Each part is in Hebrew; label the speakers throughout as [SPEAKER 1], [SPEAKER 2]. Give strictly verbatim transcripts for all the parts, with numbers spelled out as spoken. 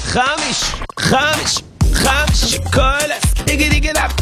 [SPEAKER 1] חמיש, חמיש, חמיש, קולס, דיגי דיגי דאפ.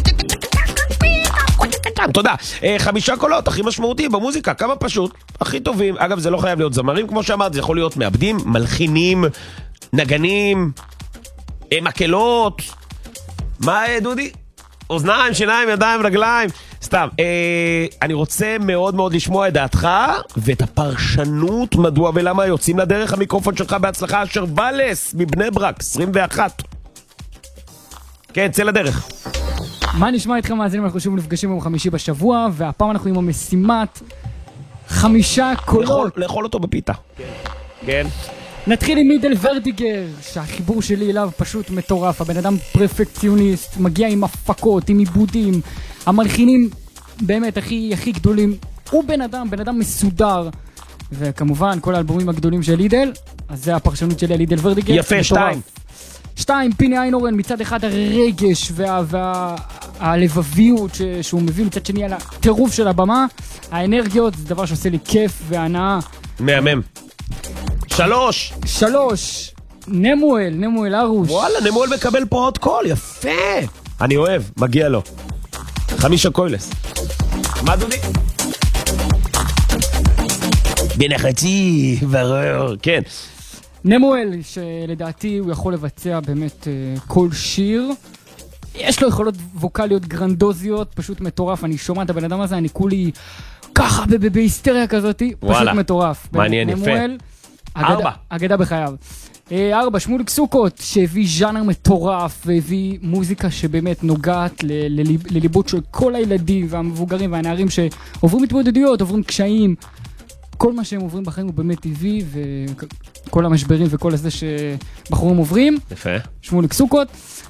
[SPEAKER 1] תודה. חמישה קולות, הכי משמעותי במוזיקה, כמה פשוט, הכי טובים. אגב, זה לא חייב להיות זמרים, כמו שאמרת, זה יכול להיות מעבדים, מלחינים, נגנים, מקלות. מה, דודי? אוזניים, שיניים, ידיים, רגליים. סתם, אה, אני רוצה מאוד מאוד לשמוע את דעתך ואת הפרשנות מדוע ולמה יוצאים לדרך. המיקרופון שלך בהצלחה. אשר ולס מבני ברק, עשרים ואחת. כן, צא לדרך.
[SPEAKER 2] מה נשמע איתכם מאזינים? אנחנו שוב נפגשים ביום חמישי בשבוע, והפעם אנחנו עם המשימת חמישה קולות.
[SPEAKER 1] לאכול אותו בפיתה. כן.
[SPEAKER 2] נתחיל עם מידל ורדיגר, שהחיבור שלי אליו פשוט מטורף. הבן אדם פרפקציוניסט, מגיע עם הפקות, עם עיבודים, המלחינים באמת הכי הכי גדולים. הוא בן אדם, בן אדם מסודר. וכמובן כל האלבומים הגדולים של לידל, אז זה הפרשנות שלי על לידל ורדיגר.
[SPEAKER 1] יפה, שתיים.
[SPEAKER 2] שתיים, פיני איינורן, מצד אחד הרגש והלבביות שהוא מביא, מצד שני על הטירוף של הבמה. האנרגיות זה דבר שעושה לי כיף והנאה.
[SPEAKER 1] מהמם. שלוש.
[SPEAKER 2] שלוש. נמואל, נמואל ארוש.
[SPEAKER 1] וואלה, נמואל מקבל פה עוד קול, יפה. אני אוהב, מגיע לו. חמישה קוילס. מה דודי? בין החצי, ברור, כן.
[SPEAKER 2] נמואל, שלדעתי הוא יכול לבצע באמת uh, כל שיר. יש לו יכולות ווקליות גרנדוזיות, פשוט מטורף. אני שומע את הבן אדם הזה, אני כולי ככה בהיסטריה כזאת, פשוט מטורף.
[SPEAKER 1] מעניין, יפה. ארבע.
[SPEAKER 2] אגדה בחייו. ארבע, שמוליק סוכות, שהביא ז'אנר מטורף, והביא מוזיקה שבאמת נוגעת ל- ל- לליבות של כל הילדים והמבוגרים והנערים שעוברים התמודדויות, עוברים קשיים. כל מה שהם עוברים בחיים הוא באמת טבעי, וכל המשברים וכל הזה שבחורים עוברים.
[SPEAKER 1] יפה.
[SPEAKER 2] שמוליק סוכות.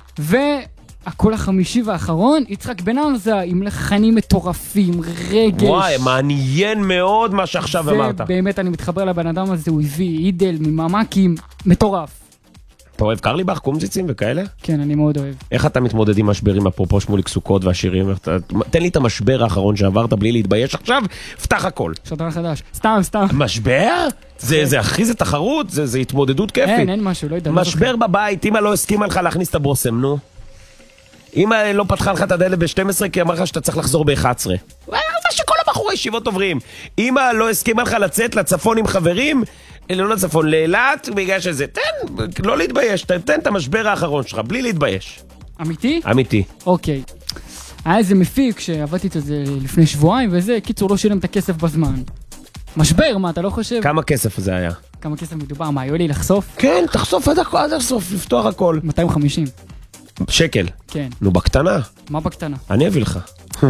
[SPEAKER 2] והקול החמישי והאחרון, יצחק בן ארזה, עם לחנים מטורפים, רגש.
[SPEAKER 1] וואי, מעניין מאוד מה שעכשיו אמרת.
[SPEAKER 2] ובאמת אני מתחבר לבן אדם הזה, הוא הביא אידל מממקים, מטורף.
[SPEAKER 1] אתה אוהב קרליבך, קומזיצים וכאלה?
[SPEAKER 2] כן, אני מאוד אוהב.
[SPEAKER 1] איך אתה מתמודד עם משברים, אפרופו שמוליק סוכות והשירים? תן לי את המשבר האחרון שעברת בלי להתבייש עכשיו, פתח הכל.
[SPEAKER 2] שדרן חדש. סתם, סתם.
[SPEAKER 1] משבר? זה, זה אחי, זה תחרות, זה, זה התמודדות כיפית.
[SPEAKER 2] אין, אין משהו, לא יודע.
[SPEAKER 1] משבר בבית, אמא לא הסכימה לך להכניס את הבוסם, נו. אמא לא פתחה לך את הדלת ב-שתים עשרה כי אמר לך שאתה צריך לחזור ב-אחת עשרה. מה שכל הבחורי ישיבות עוברים. אמא לא הסכימה לך לצאת לצפון עם חברים, לא לצפון, לאילת, בגלל שזה, תן, לא להתבייש, תן, תן את המשבר האחרון שלך, בלי להתבייש.
[SPEAKER 2] אמיתי?
[SPEAKER 1] אמיתי.
[SPEAKER 2] אוקיי. היה איזה מפיק שעבדתי את זה לפני שבועיים, וזה, קיצור, לא שילם את הכסף בזמן. משבר, מה, אתה לא חושב?
[SPEAKER 1] כמה כסף זה היה?
[SPEAKER 2] כמה כסף מדובר? מה, יולי לחשוף?
[SPEAKER 1] כן, תחשוף עד, עד הסוף, לפתוח הכל.
[SPEAKER 2] מאתיים וחמישים.
[SPEAKER 1] שקל.
[SPEAKER 2] כן.
[SPEAKER 1] נו, בקטנה.
[SPEAKER 2] מה בקטנה?
[SPEAKER 1] אני אביא לך.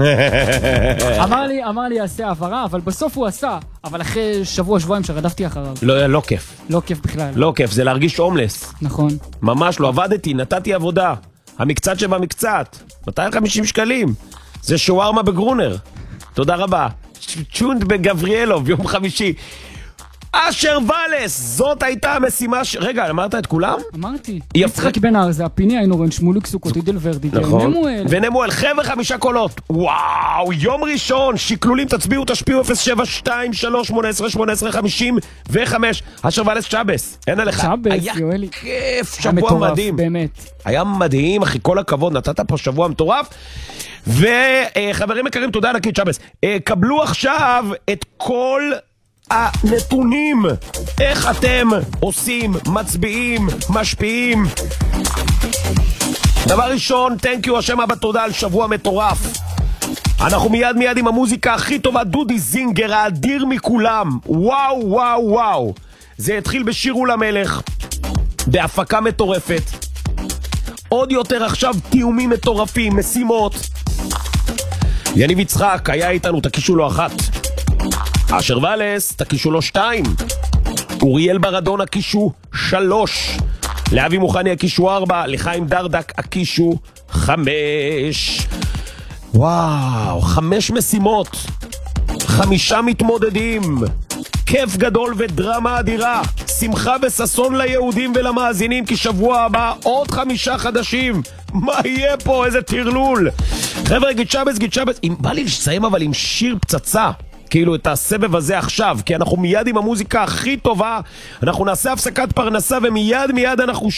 [SPEAKER 2] אמר לי, אמר לי יעשה העברה, אבל בסוף הוא עשה. אבל אחרי שבוע, שבועיים שרדפתי אחריו.
[SPEAKER 1] לא, לא כיף.
[SPEAKER 2] לא כיף בכלל.
[SPEAKER 1] לא כיף, זה להרגיש הומלס.
[SPEAKER 2] נכון.
[SPEAKER 1] ממש לא, עבדתי, נתתי עבודה. המקצת שבמקצת. מאתיים וחמישים שקלים. זה שווארמה בגרונר. תודה רבה. צ'ונד בגבריאלוב, יום חמישי. אשר ולס, זאת הייתה המשימה ש... רגע, אמרת את כולם?
[SPEAKER 2] אמרתי. יצחק בן ארזה, פיני איינורן, שמוליק סוכות, אידל ורדיגר, נמואל.
[SPEAKER 1] ונמואל, חבר'ה חמישה קולות. וואו, יום ראשון, שקלולים, תצביעו, תשפיעו, אפס שבע שתיים שלוש שמונה עשרה שמונה עשרה חמישים וחמש. אשר ולס שבס, אין עליך.
[SPEAKER 2] שבס, יואלי.
[SPEAKER 1] היה כיף, שבוע מדהים.
[SPEAKER 2] באמת.
[SPEAKER 1] היה מדהים, אחי, כל הכבוד, נתת פה שבוע מטורף. וחברים יקרים, תודה ענקית, שבס. קבלו עכשיו את כל... הנתונים, איך אתם עושים, מצביעים, משפיעים. דבר ראשון, thank you השם אבא תודה על שבוע מטורף. אנחנו מיד מיד עם המוזיקה הכי טובה, דודי זינגר, האדיר מכולם. וואו וואו וואו. זה התחיל בשיר ולמלך, בהפקה מטורפת. עוד יותר עכשיו תיאומים מטורפים, משימות. יניב יצחק היה איתנו, תקישו לו אחת. אשר ולס, תקישו לו שתיים. אוריאל ברדון הקישו שלוש. לאבי מוכני הקישו ארבע. לחיים דרדק הקישו חמש. וואו, חמש משימות. חמישה מתמודדים. כיף גדול ודרמה אדירה. שמחה וססון ליהודים ולמאזינים, כי שבוע הבא עוד חמישה חדשים. מה יהיה פה? איזה תרלול. חבר'ה, גיד שבס, גיד שבס. בא לי לסיים אבל עם שיר פצצה. כאילו את הסבב הזה עכשיו, כי אנחנו מיד עם המוזיקה הכי טובה, אנחנו נעשה הפסקת פרנסה ומיד מיד אנחנו